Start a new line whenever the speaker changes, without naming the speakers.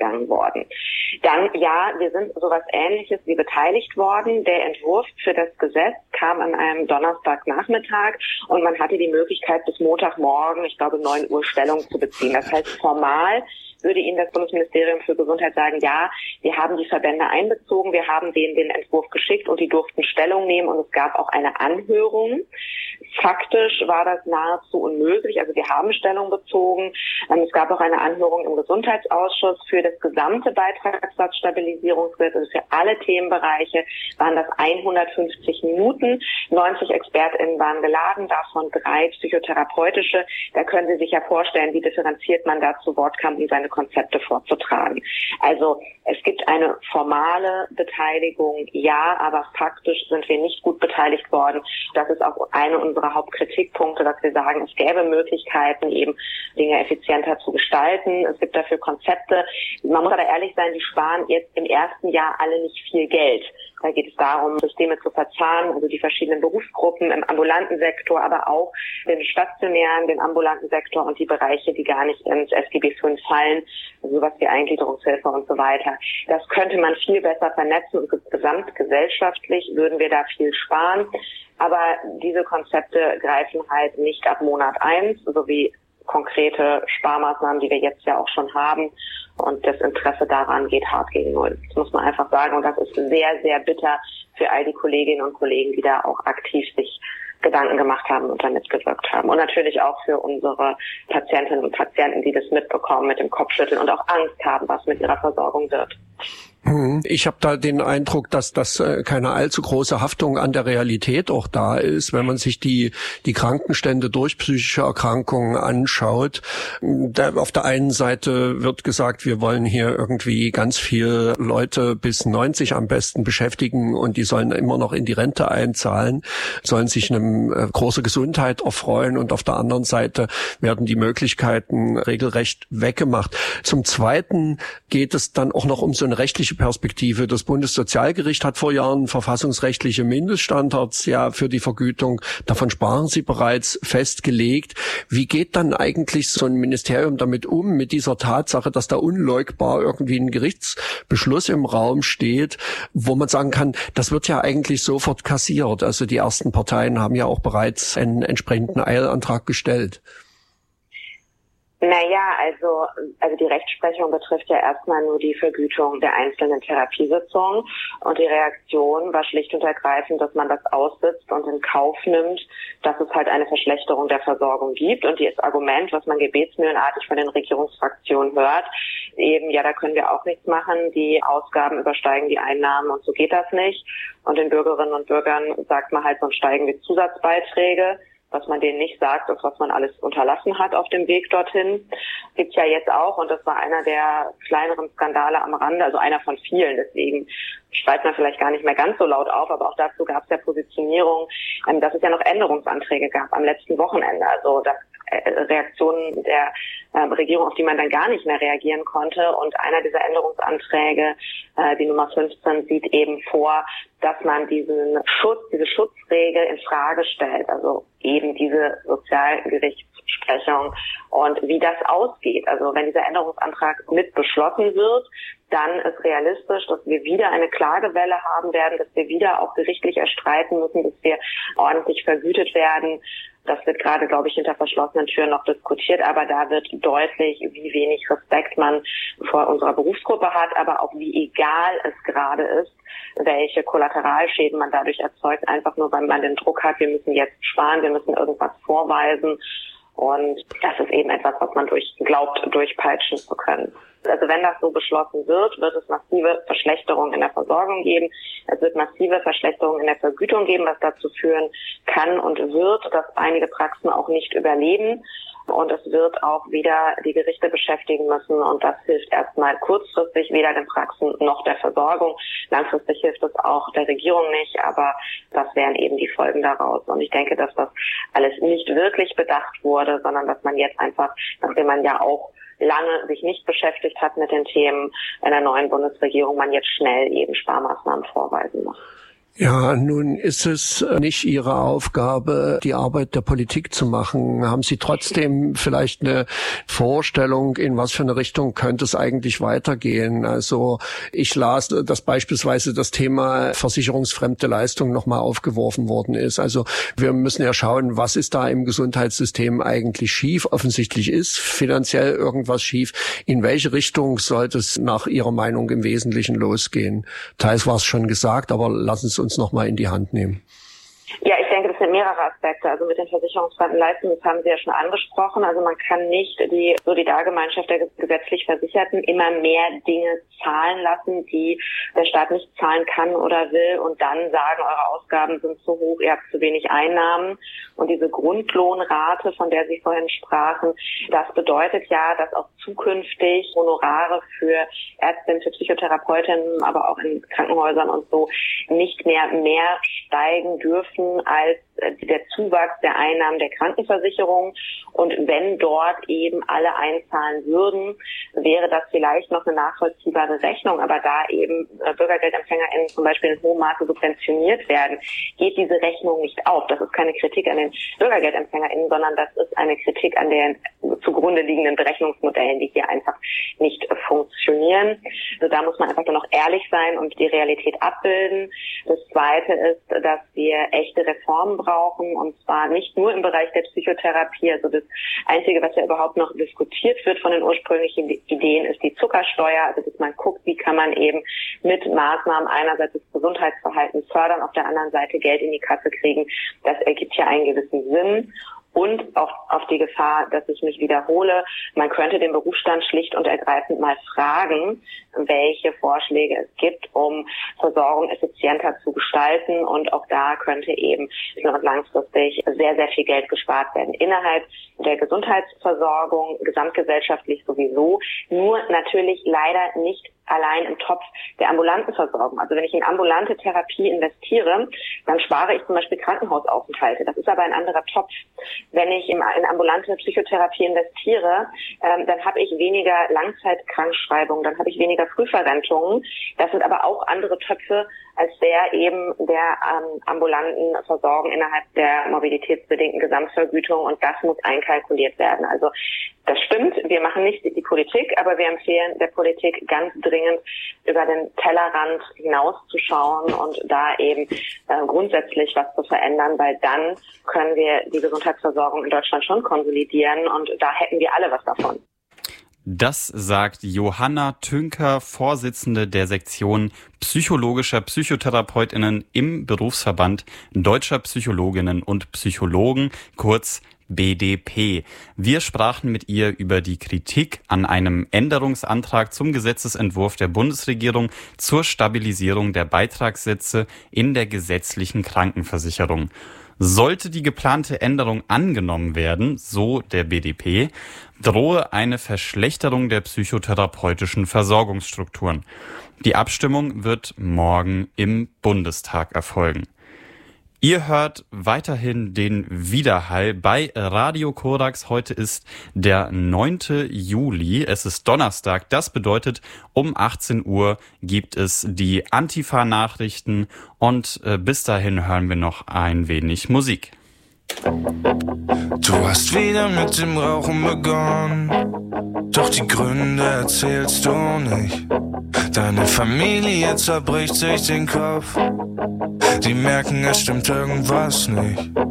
gegangen worden. Dann, ja, wir sind sowas Ähnliches wie beteiligt worden. Der Entwurf für das Gesetz kam an einem Donnerstagnachmittag und man hatte die Möglichkeit, bis Montagmorgen, ich glaube 9 Uhr, Stellung zu beziehen. Das heißt, formal würde Ihnen das Bundesministerium für Gesundheit sagen, ja, wir haben die Verbände einbezogen, wir haben denen den Entwurf geschickt und die durften Stellung nehmen und es gab auch eine Anhörung. Faktisch war das nahezu unmöglich, also wir haben Stellung bezogen. Es gab auch eine Anhörung im Gesundheitsausschuss für das gesamte Beitragssatzstabilisierungsgesetz, also für alle Themenbereiche waren das 150 Minuten. 90 ExpertInnen waren geladen, davon 3 psychotherapeutische. Da können Sie sich ja vorstellen, wie differenziert man da zu Wort kam, um seine Konzepte vorzutragen. Also es gibt eine formale Beteiligung, ja, aber faktisch sind wir nicht gut beteiligt worden. Das ist auch eine unserer Hauptkritikpunkte, dass wir sagen, es gäbe Möglichkeiten, eben Dinge effizienter zu gestalten. Es gibt dafür Konzepte. Man muss aber ehrlich sein, die sparen jetzt im ersten Jahr alle nicht viel Geld. Da geht es darum, Systeme zu verzahnen, also die verschiedenen Berufsgruppen im ambulanten Sektor, aber auch den stationären, den ambulanten Sektor und die Bereiche, die gar nicht ins SGB V fallen, also sowas wie Eingliederungshilfe und so weiter. Das könnte man viel besser vernetzen und gesamtgesellschaftlich würden wir da viel sparen. Aber diese Konzepte greifen halt nicht ab Monat 1, sowie konkrete Sparmaßnahmen, die wir jetzt ja auch schon haben. Und das Interesse daran geht hart gegen Null. Das muss man einfach sagen. Und das ist sehr, sehr bitter für all die Kolleginnen und Kollegen, die da auch aktiv sich Gedanken gemacht haben und da mitgewirkt haben. Und natürlich auch für unsere Patientinnen und Patienten, die das mitbekommen, mit dem Kopfschütteln und auch Angst haben, was mit ihrer Versorgung wird.
Ich habe da den Eindruck, dass das keine allzu große Haftung an der Realität auch da ist, wenn man sich die Krankenstände durch psychische Erkrankungen anschaut. Auf der einen Seite wird gesagt, wir wollen hier irgendwie ganz viel Leute bis 90 am besten beschäftigen und die sollen immer noch in die Rente einzahlen, sollen sich eine große Gesundheit erfreuen und auf der anderen Seite werden die Möglichkeiten regelrecht weggemacht. Zum Zweiten geht es dann auch noch um so eine rechtliche Perspektive. Das Bundessozialgericht hat vor Jahren verfassungsrechtliche Mindeststandards ja für die Vergütung, davon sprachen Sie bereits, festgelegt. Wie geht dann eigentlich so ein Ministerium damit um, mit dieser Tatsache, dass da unleugbar irgendwie ein Gerichtsbeschluss im Raum steht, wo man sagen kann, das wird ja eigentlich sofort kassiert. Also die ersten Parteien haben ja auch bereits einen entsprechenden Eilantrag gestellt.
Naja, also die Rechtsprechung betrifft ja erstmal nur die Vergütung der einzelnen Therapiesitzungen und die Reaktion war schlicht und ergreifend, dass man das aussitzt und in Kauf nimmt, dass es halt eine Verschlechterung der Versorgung gibt und das Argument, was man gebetsmühlenartig von den Regierungsfraktionen hört, eben, ja, da können wir auch nichts machen, die Ausgaben übersteigen die Einnahmen und so geht das nicht und den Bürgerinnen und Bürgern sagt man halt, sonst steigen die Zusatzbeiträge. Was man denen nicht sagt und was man alles unterlassen hat auf dem Weg dorthin. Gibt's ja jetzt auch, und das war einer der kleineren Skandale am Rande, also einer von vielen, deswegen schreit man vielleicht gar nicht mehr ganz so laut auf, aber auch dazu gab es ja Positionierung, dass es ja noch Änderungsanträge gab am letzten Wochenende, also Reaktionen der Regierung, auf die man dann gar nicht mehr reagieren konnte. Und einer dieser Änderungsanträge, die Nummer 15, sieht eben vor, dass man diese Schutzregel in Frage stellt, also eben diese Sozialgerichtsprechung und wie das ausgeht. Also wenn dieser Änderungsantrag mit beschlossen wird, dann ist realistisch, dass wir wieder eine Klagewelle haben werden, dass wir wieder auch gerichtlich erstreiten müssen, dass wir ordentlich vergütet werden. Das wird gerade, glaube ich, hinter verschlossenen Türen noch diskutiert, aber da wird deutlich, wie wenig Respekt man vor unserer Berufsgruppe hat, aber auch wie egal es gerade ist, welche Kollateralschäden man dadurch erzeugt, einfach nur, weil man den Druck hat, wir müssen jetzt sparen, wir müssen irgendwas vorweisen. Und das ist eben etwas, was man glaubt, durchpeitschen zu können. Also wenn das so beschlossen wird, wird es massive Verschlechterungen in der Versorgung geben. Es wird massive Verschlechterungen in der Vergütung geben, was dazu führen kann und wird, dass einige Praxen auch nicht überleben. Und es wird auch wieder die Gerichte beschäftigen müssen. Und das hilft erstmal kurzfristig weder den Praxen noch der Versorgung. Langfristig hilft es auch der Regierung nicht. Aber das wären eben die Folgen daraus. Und ich denke, dass das alles nicht wirklich bedacht wurde, sondern dass man jetzt einfach, nachdem man ja auch lange sich nicht beschäftigt hat mit den Themen einer neuen Bundesregierung, man jetzt schnell eben Sparmaßnahmen vorweisen muss.
Ja, nun ist es nicht Ihre Aufgabe, die Arbeit der Politik zu machen. Haben Sie trotzdem vielleicht eine Vorstellung, in was für eine Richtung könnte es eigentlich weitergehen? Also ich las, dass beispielsweise das Thema versicherungsfremde Leistung nochmal aufgeworfen worden ist. Also wir müssen ja schauen, was ist da im Gesundheitssystem eigentlich schief? Offensichtlich ist finanziell irgendwas schief. In welche Richtung sollte es nach Ihrer Meinung im Wesentlichen losgehen? Teils war es schon gesagt, aber lassen Sie uns noch mal in die Hand nehmen.
Ja, ich denke, das sind mehrere Aspekte. Also mit den versicherungsfremden Leistungen, das haben Sie ja schon angesprochen. Also man kann nicht die Solidargemeinschaft der gesetzlich Versicherten immer mehr Dinge zahlen lassen, die der Staat nicht zahlen kann oder will und dann sagen, eure Ausgaben sind zu hoch, ihr habt zu wenig Einnahmen. Und diese Grundlohnrate, von der Sie vorhin sprachen, das bedeutet ja, dass auch zukünftig Honorare für Ärztinnen, für Psychotherapeutinnen, aber auch in Krankenhäusern und so nicht mehr steigen dürfen als der Zuwachs der Einnahmen der Krankenversicherung. Und wenn dort eben alle einzahlen würden, wäre das vielleicht noch eine nachvollziehbare Rechnung. Aber da eben BürgergeldempfängerInnen zum Beispiel in hohem Maße subventioniert werden, geht diese Rechnung nicht auf. Das ist keine Kritik an den BürgergeldempfängerInnen, sondern das ist eine Kritik an den zugrunde liegenden Berechnungsmodellen, die hier einfach nicht funktionieren. Also da muss man einfach nur noch ehrlich sein und die Realität abbilden. Das Zweite ist, dass wir echte Reformen brauchen, und zwar nicht nur im Bereich der Psychotherapie. Also das Einzige, was ja überhaupt noch diskutiert wird von den ursprünglichen Ideen, ist die Zuckersteuer. Also dass man guckt, wie kann man eben mit Maßnahmen einerseits das Gesundheitsverhalten fördern, auf der anderen Seite Geld in die Kasse kriegen. Das ergibt ja einen gewissen Sinn. Und auch auf die Gefahr, dass ich mich wiederhole, man könnte den Berufsstand schlicht und ergreifend mal fragen, welche Vorschläge es gibt, um Versorgung effizienter zu gestalten. Und auch da könnte eben mittel- und langfristig sehr, sehr viel Geld gespart werden. Innerhalb der Gesundheitsversorgung, gesamtgesellschaftlich sowieso, nur natürlich leider nicht allein im Topf der ambulanten Versorgung. Also wenn ich in ambulante Therapie investiere, dann spare ich zum Beispiel Krankenhausaufenthalte. Das ist aber ein anderer Topf. Wenn ich in ambulante Psychotherapie investiere, dann habe ich weniger Langzeitkrankschreibungen, dann habe ich weniger Frühverrentungen. Das sind aber auch andere Töpfe als der eben der ambulanten Versorgung innerhalb der mobilitätsbedingten Gesamtvergütung, und das muss einkalkuliert werden. Also das stimmt, wir machen nicht die Politik, aber wir empfehlen der Politik ganz dringend, über den Tellerrand hinauszuschauen und da eben grundsätzlich was zu verändern, weil dann können wir die Gesundheitsversorgung in Deutschland schon konsolidieren und da hätten wir alle was davon.
Das sagt Johanna Tünker, Vorsitzende der Sektion psychologischer PsychotherapeutInnen im Berufsverband Deutscher Psychologinnen und Psychologen, kurz BDP. Wir sprachen mit ihr über die Kritik an einem Änderungsantrag zum Gesetzesentwurf der Bundesregierung zur Stabilisierung der Beitragssätze in der gesetzlichen Krankenversicherung. Sollte die geplante Änderung angenommen werden, so der BDP, drohe eine Verschlechterung der psychotherapeutischen Versorgungsstrukturen. Die Abstimmung wird morgen im Bundestag erfolgen. Ihr hört weiterhin den Widerhall bei Radio Korax. Heute ist der 9. Juli. Es ist Donnerstag. Das bedeutet, um 18 Uhr gibt es die Antifa-Nachrichten und bis dahin hören wir noch ein wenig Musik.
Du hast wieder mit dem Rauchen begonnen, doch die Gründe erzählst du nicht. Deine Familie zerbricht sich den Kopf, die merken, es stimmt irgendwas nicht.